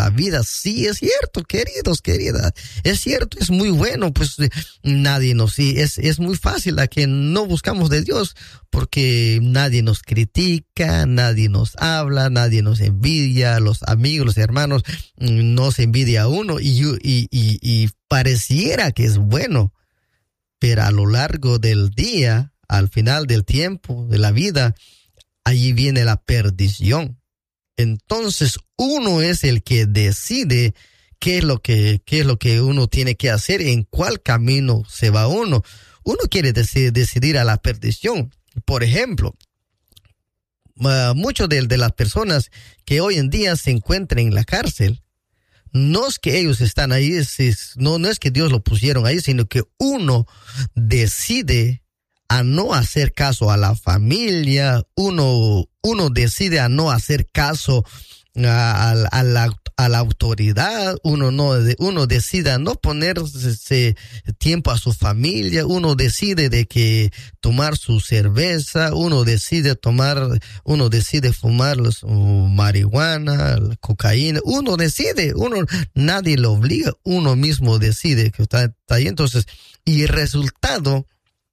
la vida. Sí, es cierto, queridos, queridas. Es cierto, es muy bueno, pues nadie nos, sí, es muy fácil a que no buscamos de Dios, porque nadie nos critica, nadie nos habla, nadie nos envidia, los amigos, los hermanos nos envidia a uno y pareciera que es bueno, pero a lo largo del día, al final del tiempo, de la vida, allí viene la perdición. Entonces uno es el que decide qué es lo que uno tiene que hacer, en cuál camino se va uno. Uno quiere decidir a la perdición. Por ejemplo, muchas de las personas que hoy en día se encuentran en la cárcel, no es que ellos están ahí, no es que Dios lo pusieron ahí, sino que uno decide a no hacer caso a la familia, uno decide a no hacer caso a la autoridad, uno decide a no ponerse tiempo a su familia, uno decide de que tomar su cerveza, uno decide fumar marihuana, cocaína, nadie lo obliga, uno mismo decide que está ahí. Entonces, y el resultado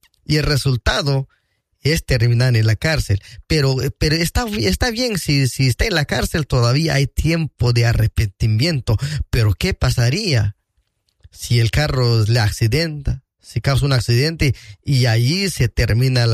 es terminar en la cárcel. Pero está bien, si está en la cárcel todavía hay tiempo de arrepentimiento. Pero ¿qué pasaría si el carro le accidenta? Si causa un accidente y ahí se termina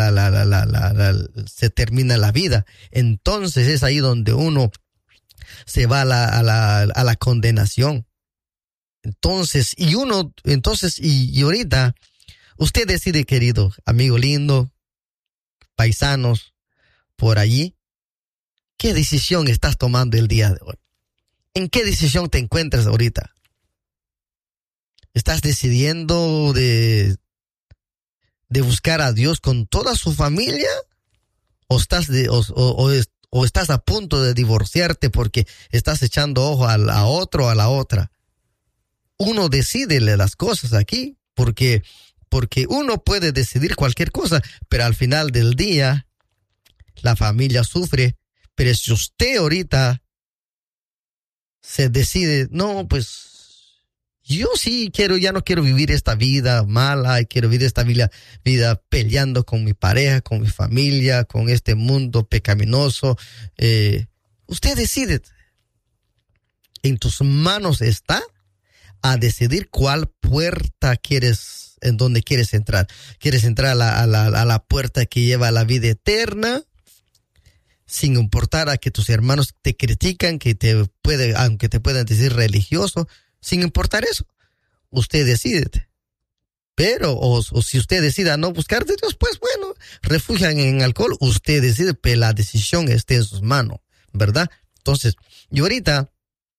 la vida. Entonces es ahí donde uno se va a la condenación. Entonces, y ahorita usted decide, querido amigo lindo, paisanos por allí, ¿qué decisión estás tomando el día de hoy? ¿En qué decisión te encuentras ahorita? ¿Estás decidiendo de buscar a Dios con toda su familia? ¿O estás a punto de divorciarte porque estás echando ojo a otro o a la otra? Uno decide las cosas aquí, porque uno puede decidir cualquier cosa, pero al final del día la familia sufre. Pero si usted ahorita se decide, no, pues yo sí ya no quiero vivir esta vida mala, quiero vivir esta vida peleando con mi pareja, con mi familia, con este mundo pecaminoso. Usted decide. En tus manos está a decidir cuál puerta en donde quieres entrar. ¿Quieres entrar a la puerta que lleva a la vida eterna? Sin importar a que tus hermanos te critican, aunque te puedan decir religioso, sin importar eso, usted decide. Pero, o si usted decide no buscar de Dios, pues bueno, refugian en alcohol, usted decide, pero la decisión esté en sus manos, ¿verdad? Entonces, y ahorita,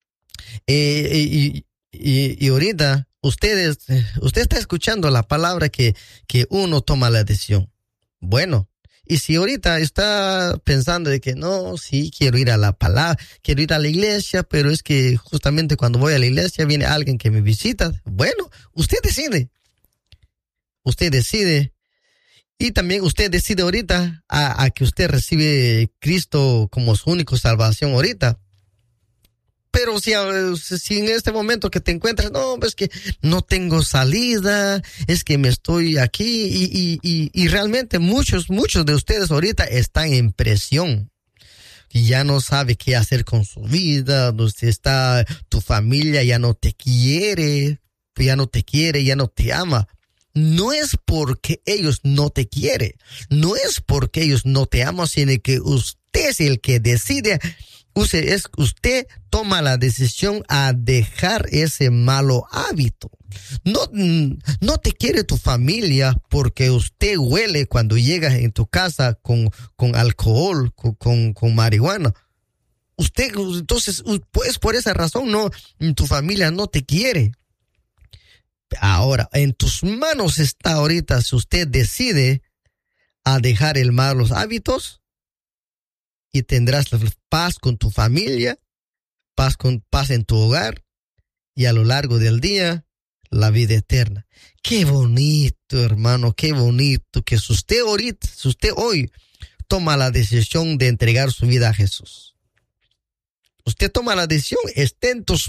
ahorita, usted está escuchando la palabra que uno toma la decisión. Bueno, y si ahorita está pensando de que no, sí, quiero ir a la palabra, quiero ir a la iglesia, pero es que justamente cuando voy a la iglesia viene alguien que me visita. Bueno, usted decide. Usted decide. Y también usted decide ahorita a que usted recibe Cristo como su única salvación ahorita. Pero si en este momento que te encuentras, no, es que no tengo salida, es que me estoy aquí y realmente muchos de ustedes ahorita están en presión y ya no sabe qué hacer con su vida, tu familia ya no te quiere, ya no te ama. No es porque ellos no te quieren, no es porque ellos no te aman, sino que usted es el que decide. Usted toma la decisión a dejar ese malo hábito. No te quiere tu familia porque usted huele cuando llegas en tu casa con alcohol, con marihuana. Entonces, pues por esa razón tu familia no te quiere. Ahora, en tus manos está ahorita si usted decide a dejar el malos hábitos, y tendrás paz con tu familia, paz en tu hogar y a lo largo del día la vida eterna. Qué bonito, hermano, qué bonito que si usted hoy toma la decisión de entregar su vida a Jesús. Usted toma la decisión, está en tus